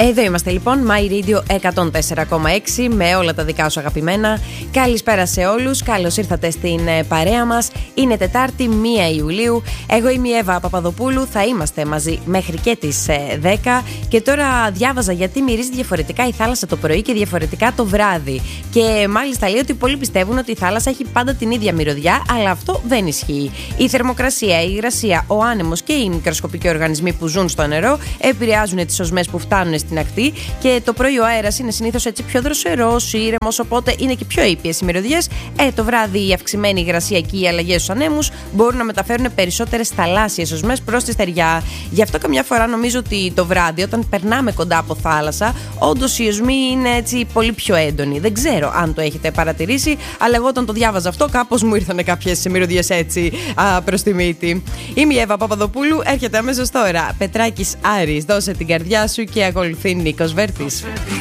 Εδώ είμαστε λοιπόν, My Radio 104,6 με όλα τα δικά σου αγαπημένα. Καλησπέρα σε όλους, καλώς ήρθατε στην παρέα μας. Είναι Τετάρτη 1 Ιουλίου. Εγώ είμαι η Εύα Παπαδοπούλου, θα είμαστε μαζί μέχρι και τις 10. Και τώρα διάβαζα γιατί μυρίζει διαφορετικά η θάλασσα το πρωί και διαφορετικά το βράδυ. Και μάλιστα λέει ότι πολλοί πιστεύουν ότι η θάλασσα έχει πάντα την ίδια μυρωδιά, αλλά αυτό δεν ισχύει. Η θερμοκρασία, η υγρασία, ο άνεμος και οι μικροσκοπικοί οργανισμοί που ζουν στο νερό επηρεάζουν τις οσμές που φτάνουν στην ακτή, και το πρωί ο αέρας είναι συνήθως έτσι πιο δροσερός, ήρεμος, οπότε είναι και πιο ήπιες οι μυρωδιές. Το βράδυ η αυξημένη υγρασία και οι αλλαγές στους ανέμους μπορούν να μεταφέρουν περισσότερες θαλάσσιες οσμές προς τη στεριά. Γι' αυτό καμιά φορά νομίζω ότι το βράδυ, όταν περνάμε κοντά από θάλασσα, όντως η οσμή είναι έτσι πολύ πιο έντονη. Δεν ξέρω αν το έχετε παρατηρήσει, αλλά εγώ όταν το διάβαζα αυτό, κάπως μου ήρθαν κάποιες μυρωδιές έτσι προς τη μύτη. Είμαι η Εύα Παπαδοπούλου, έρχεται αμέσως τώρα. Πετράκης Άρης, δώσε την καρδιά σου, και ακολουθεί Νίκος Βέρτης.